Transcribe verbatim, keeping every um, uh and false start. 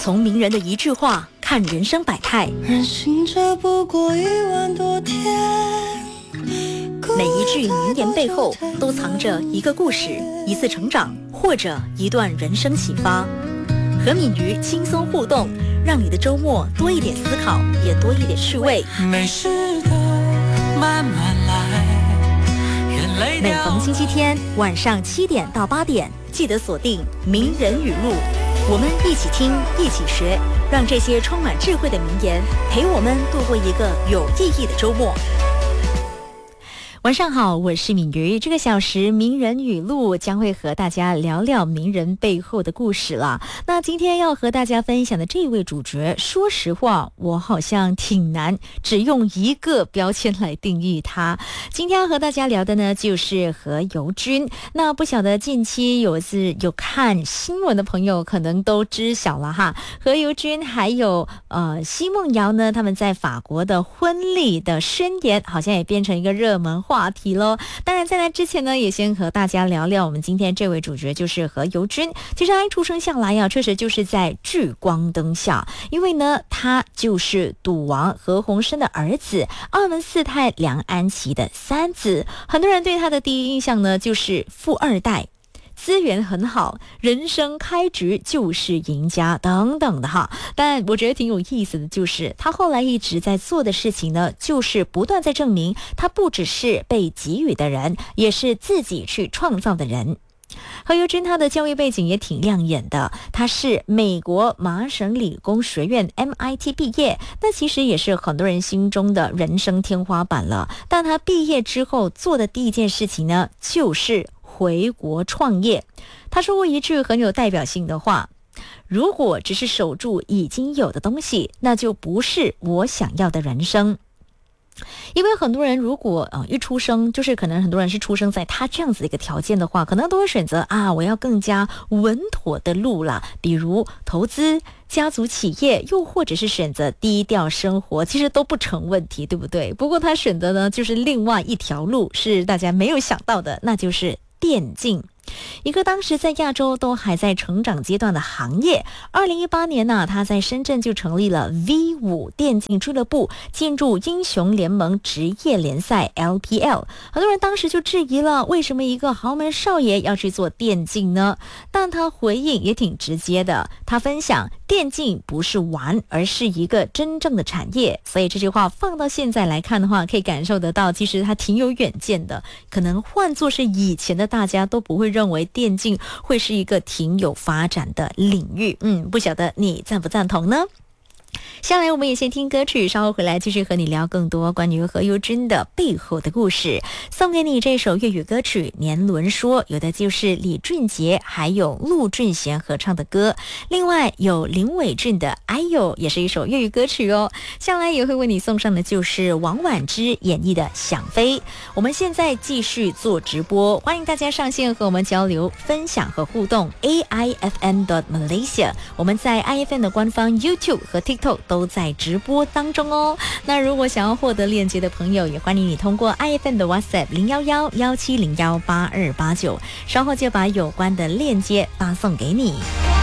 从名人的一句话看人生百态， 人行者不过一万多天， 每一句名言背后都藏着一个故事，一次成长，或者一段人生启发。和敏瑜轻松互动，让你的周末多一点思考，也多一点趣味。 没事的，慢慢来。 每逢星期天晚上七点到八点，记得锁定名人语录，我们一起听，一起学，让这些充满智慧的名言陪我们度过一个有意义的周末。晚上好，我是敏瑜。这个小时名人语录将会和大家聊聊名人背后的故事了。那今天要和大家分享的这位主角，说实话我好像挺难只用一个标签来定义他。今天要和大家聊的呢就是何猷君。那不晓得近期有是有看新闻的朋友可能都知晓了哈，何猷君还有呃奚梦瑶呢，他们在法国的婚礼的宣言好像也变成一个热门话题咯。当然在那之前呢，也先和大家聊聊我们今天这位主角，就是何猷君。其实他一出生下来呀、啊，确实就是在聚光灯下，因为呢他就是赌王何鸿燊的儿子，澳门四太梁安琪的三子。很多人对他的第一印象呢就是富二代，资源很好，人生开局就是赢家等等的哈。但我觉得挺有意思的就是他后来一直在做的事情呢，就是不断在证明他不只是被给予的人，也是自己去创造的人。何猷君他的教育背景也挺亮眼的，他是美国麻省理工学院 M I T 毕业，那其实也是很多人心中的人生天花板了。但他毕业之后做的第一件事情呢，就是回国创业。他说过一句很有代表性的话，如果只是守住已经有的东西，那就不是我想要的人生。因为很多人如果呃一出生，就是可能很多人是出生在他这样子的一个条件的话，可能都会选择啊我要更加稳妥的路啦，比如投资、家族企业，又或者是选择低调生活，其实都不成问题，对不对？不过他选择呢就是另外一条路，是大家没有想到的，那就是电竞。一个当时在亚洲都还在成长阶段的行业。二零一八年呢、啊，他在深圳就成立了 V 五 电竞俱乐部，进入英雄联盟职业联赛 L P L。 很多人当时就质疑了，为什么一个豪门少爷要去做电竞呢？但他回应也挺直接的，他分享电竞不是玩，而是一个真正的产业。所以这句话放到现在来看的话，可以感受得到其实他挺有远见的。可能换作是以前的大家都不会认为电竞会是一个挺有发展的领域。嗯，不晓得你赞不赞同呢？下来我们也先听歌曲，稍后回来继续和你聊更多关于何猷君的背后的故事。送给你这首粤语歌曲《年轮说》，有的就是李俊杰还有陆俊贤合唱的歌，另外有林伟俊的哎呦，也是一首粤语歌曲哦。下来也会为你送上的就是王婉之演绎的想飞。我们现在继续做直播，欢迎大家上线和我们交流分享和互动。 A I F M dot Malaysia， 我们在 I F M 的官方 YouTube 和 TikTok 都在直播当中哦。那如果想要获得链接的朋友，也欢迎你通过 I F M 的 WhatsApp 零一一一七零一八二八九，稍后就把有关的链接发送给你。